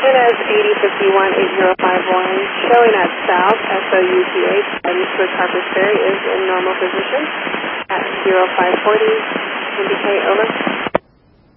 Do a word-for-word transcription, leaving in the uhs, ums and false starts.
given as eighty fifty-one eight zero five one, showing at south, S O U T H, guidance towards Harper's Ferry is in normal position at zero five forty, indicate over.